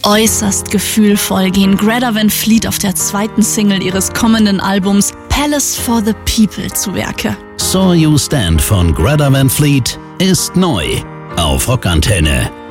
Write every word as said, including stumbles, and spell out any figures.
Äußerst gefühlvoll gehen Greta Van Fleet auf der zweiten Single ihres kommenden Albums Palace for the People zu Werke. Saw You Stand von Greta Van Fleet ist neu auf Rockantenne.